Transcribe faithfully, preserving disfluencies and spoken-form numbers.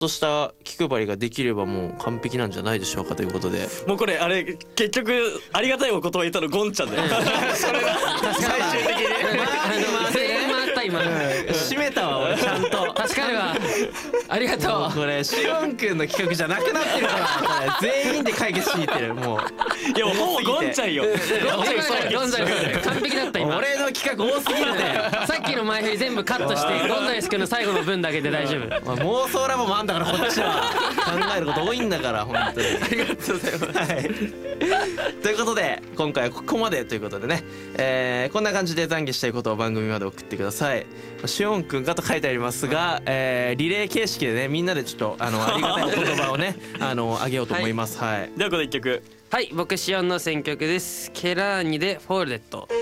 とした気配りができればもう完璧なんじゃないでしょうかということで、 もうこれあれ結局ありがたいお言葉言ったのゴンちゃんだよ。それが最終的に全員回った今。 締めたわ俺ちゃんと。 助かるわ。ありがとう。 これしおんくんの企画じゃなくなってるからこれ全員で解決しに行ってるもう。 いやもうほぼゴンちゃんよ。ゴンちゃんゴンザレス完璧だった今。 俺の企画多すぎるね。 さっきの前振り全部カットしてゴンザレス君の最後の分だけで大丈夫。 まあ妄想ラボもあんだからこっちは考えること多いんだから本当に。ありがとうございます。はい。ということで今回はここまでということでね、えー、こんな感じで懺悔したいことを番組まで送ってください。しおんくんかと書いてありますが、えー、リレー形式でねみんなでちょっとあのありがたいお言葉をねあのあげようと思います。はい。 ではこの一曲。 はい、僕シオンの選曲です。ケラーニでフォールデット。